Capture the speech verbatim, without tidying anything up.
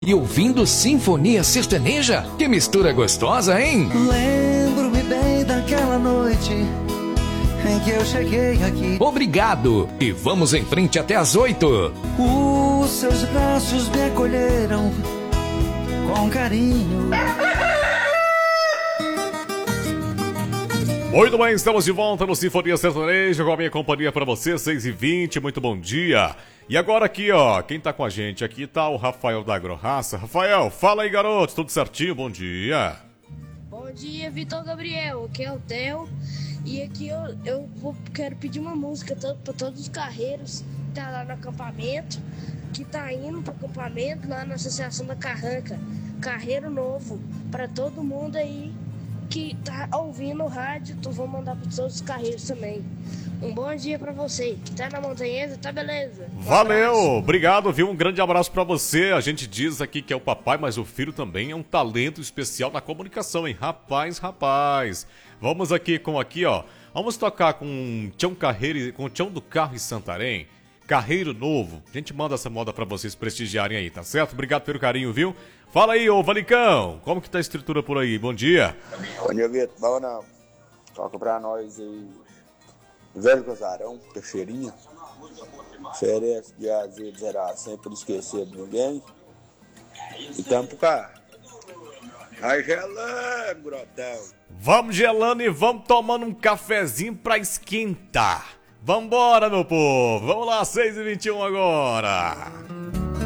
E ouvindo Sinfonia Sertaneja? Que mistura gostosa, hein? Lembro-me bem daquela noite em que eu cheguei aqui. Obrigado! E vamos em frente até às oito. Os seus braços me acolheram com carinho. Muito bem, estamos de volta no Sinfonia Sertaneja com a minha companhia para você, seis e vinte, muito bom dia. E agora aqui, ó, quem tá com a gente aqui tá o Rafael da Agrorraça. Rafael, fala aí, garoto, tudo certinho? Bom dia. Bom dia, Vitor Gabriel, aqui é o Theo. E aqui eu, eu vou, quero pedir uma música para todos os carreiros que tá lá no acampamento, que tá indo pro acampamento lá na Associação da Carranca. Carreiro Novo, para todo mundo aí que tá ouvindo o rádio, então vou mandar para todos os carreiros também. Um bom dia pra você, que tá na montanhesa, tá beleza? Um Valeu, abraço. Obrigado, viu? Um grande abraço pra você. A gente diz aqui que é o papai, mas o filho também é um talento especial na comunicação, hein? Rapaz, rapaz. Vamos aqui com aqui, ó. Vamos tocar com Tião Carreiro, com o Tião do Carro em Santarém. Carreiro Novo. A gente manda essa moda pra vocês prestigiarem aí, tá certo? Obrigado pelo carinho, viu? Fala aí, ô Valicão. Como que tá a estrutura por aí? Bom dia. Bom dia, Vitor. Bom, não. Toca pra nós aí. Velho Casarão, Teixeirinha. Oferece de azedo zero sem por esquecer de ninguém. E tamo pro cá. Vai gelando, grotão. Vamos gelando e vamos tomando um cafezinho pra esquentar. Vambora, meu povo. Vamos lá, seis e vinte e um agora.